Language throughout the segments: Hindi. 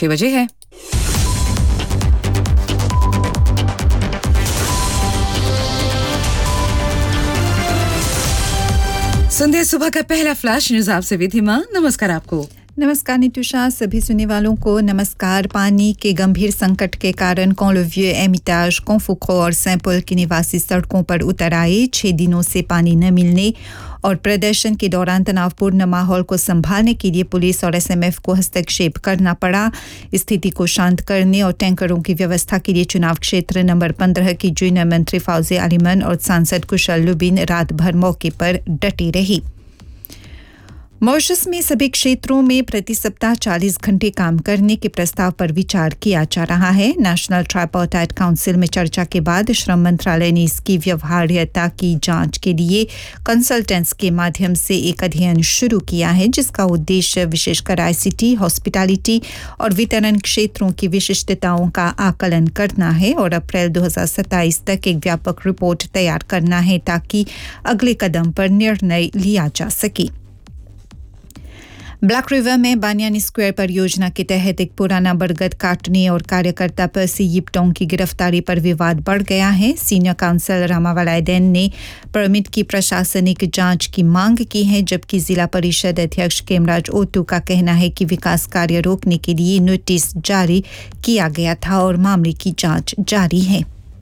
6 बजे है। संध्या सुबह का पहला फ्लैश न्यूज आपसे विधिमा। नमस्कार आपको। नमस्कार नितुषा, सभी सुनने वालों को नमस्कार। पानी के गंभीर संकट के कारण कॉन्लविeux, एमिटाज, कॉन्फुक्रो और सैंपल के निवासी सड़कों पर उतर आए। 6 दिनों से पानी न मिलने और प्रदर्शन के दौरान तनावपूर्ण माहौल को संभालने के लिए पुलिस और एसएमएफ को हस्तक्षेप करना पड़ा। स्थिति को शांत करने और टैंकरों की व्यवस्था के लिए चुनाव क्षेत्र नंबर 15 की जूनियर मंत्री फौजे आलिमन और सांसद कुशल लुबिन रात भर मौके पर डटे रही। मॉरिशस में सभी क्षेत्रों में प्रति सप्ताह 40 घंटे काम करने के प्रस्ताव पर विचार किया जा रहा है। नेशनल ट्राइपार्टाइट काउंसिल में चर्चा के बाद श्रम मंत्रालय ने इसकी व्यवहार्यता की जांच के लिए कंसल्टेंट्स के माध्यम से एक अध्ययन शुरू किया है, जिसका उद्देश्य विशेषकर आईसीटी, हॉस्पिटैलिटी और वितरण क्षेत्रों की विशिष्टताओं का आकलन करना है और अप्रैल 2027 तक एक व्यापक रिपोर्ट तैयार करना है ताकि अगले कदम पर निर्णय लिया जा सके। ब्लैक रिवर में बानियानी स्क्वायर परियोजना के तहत एक पुराना बरगद काटने और कार्यकर्ता पर्सी यिपटोंग की गिरफ्तारी पर विवाद बढ़ गया है। सीनियर काउंसिल रामावालायदेन ने परमिट की प्रशासनिक जांच की मांग की है, जबकि जिला परिषद अध्यक्ष केमराज ओटू का कहना है कि विकास कार्य रोकने के लिए नोटिस जारी किया गया था और मामले की जांच जारी है।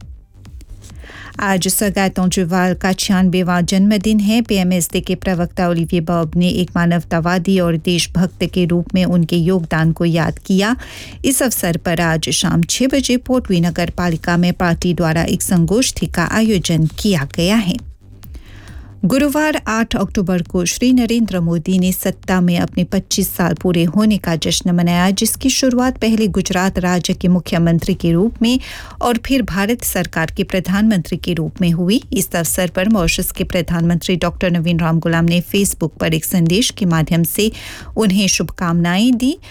आज सर गायतों जुवाल का 96वां जन्मदिन है। पीएमएसडी के प्रवक्ता ओलिविये बॉब ने एक मानवतावादी और देशभक्त के रूप में उनके योगदान को याद किया। इस अवसर पर आज शाम 6 बजे पोर्टवी नगर पालिका में पार्टी द्वारा एक संगोष्ठी का आयोजन किया गया है। गुरुवार 8 अक्टूबर को श्री नरेंद्र मोदी ने सत्ता में अपने 25 साल पूरे होने का जश्न मनाया, जिसकी शुरुआत पहले गुजरात राज्य के मुख्यमंत्री के रूप में और फिर भारत सरकार के प्रधानमंत्री के रूप में हुई। इस अवसर पर मॉरिशस के प्रधानमंत्री डॉक्टर नवीन रामगुलाम ने फेसबुक पर एक संदेश के माध्यम से उन्हें शुभकामनाएं दी।